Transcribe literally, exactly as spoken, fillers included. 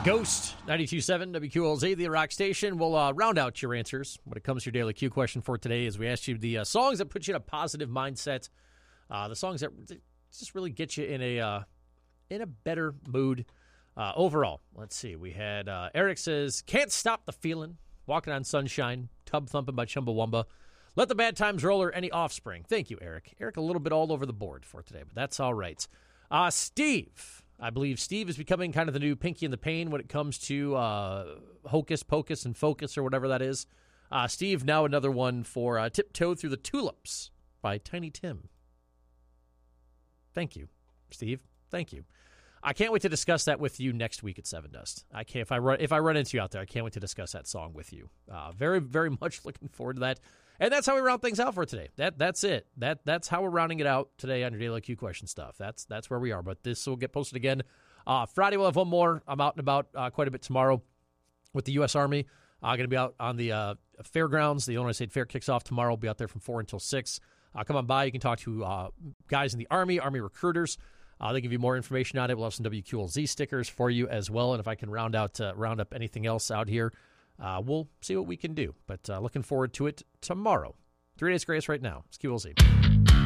Ghost, ninety-two point seven W Q L Z, the Rock Station. We'll uh, round out your answers when it comes to your Daily Q question for today as we asked you the uh, songs that put you in a positive mindset, uh, the songs that just really get you in a uh, in a better mood uh, overall. Let's see. We had uh, Eric says, Can't Stop the Feeling, Walking on Sunshine, Tub Thumping by Chumbawamba, Let the Bad Times Roll, or Any Offspring. Thank you, Eric. Eric, a little bit all over the board for today, but that's all right. Uh, Steve. I believe Steve is becoming kind of the new Pinky in the Pain when it comes to uh, Hocus Pocus and Focus or whatever that is. Uh, Steve, now another one for uh, Tiptoe Through the Tulips by Tiny Tim. Thank you, Steve. Thank you. I can't wait to discuss that with you next week at Seven Dust. I can't, if I run if I run into you out there, I can't wait to discuss that song with you. Uh, very, very much looking forward to that. And that's how we round things out for today. That that's it. That that's how we're rounding it out today on your Daily Q question stuff. That's that's where we are. But this will get posted again uh, Friday. We'll have one more. I'm out and about uh, quite a bit tomorrow with the U S Army. I'm going to be out on the uh, fairgrounds. The Illinois State Fair kicks off tomorrow. I'll be out there from four until six. Uh, come on by. You can talk to uh, guys in the Army, Army recruiters. Uh, they give you more information on it. We'll have some W Q L Z stickers for you as well. And if I can round out uh, round up anything else out here, uh, we'll see what we can do. But uh, looking forward to it tomorrow. Three Days Grace right now. It's Q L Z.